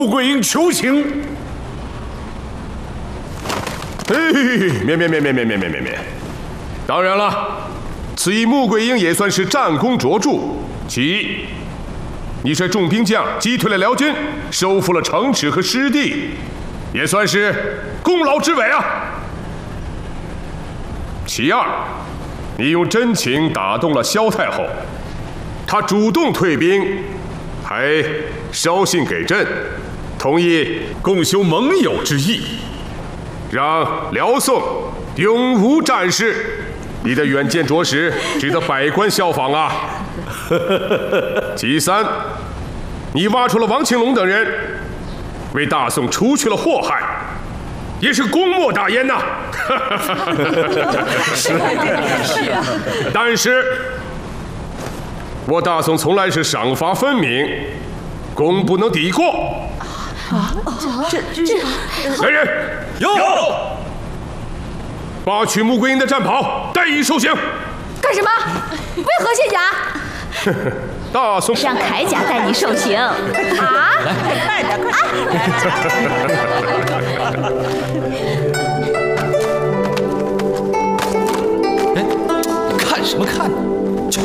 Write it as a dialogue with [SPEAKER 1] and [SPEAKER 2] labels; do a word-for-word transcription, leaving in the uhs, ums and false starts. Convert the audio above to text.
[SPEAKER 1] 穆桂英求情。
[SPEAKER 2] 哎，免免免免免免免免免！当然了，此役穆桂英也算是战功卓著。其一，你率重兵将击退了辽军，收复了城池和失地，也算是功劳之伟啊。其二，你用真情打动了萧太后，她主动退兵，还捎信给朕，同意共修盟友之义，让辽宋永无战事。你的远见着实值得百官效仿啊！其三，你挖出了王庆龙等人，为大宋除去了祸害，也是功莫大焉呐、啊。
[SPEAKER 3] 是啊，是啊。
[SPEAKER 2] 但是，我大宋从来是赏罚分明，功不能抵过。
[SPEAKER 3] 啊，这这，
[SPEAKER 2] 来人，
[SPEAKER 4] 有。
[SPEAKER 2] 拔取穆桂英的战袍，带以受刑。
[SPEAKER 5] 干什么？为何卸甲？
[SPEAKER 2] 大宋
[SPEAKER 5] 让铠甲带你受刑啊！
[SPEAKER 3] 快点，快
[SPEAKER 4] 点！哎，看什么看？